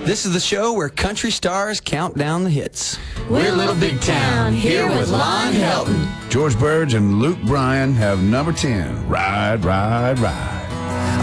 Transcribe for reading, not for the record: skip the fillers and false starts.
This is the show where country stars count down the hits. We're Little Big Town, here with Lon Helton. George Burge and Luke Bryan have number 10, Ride, Ride, Ride.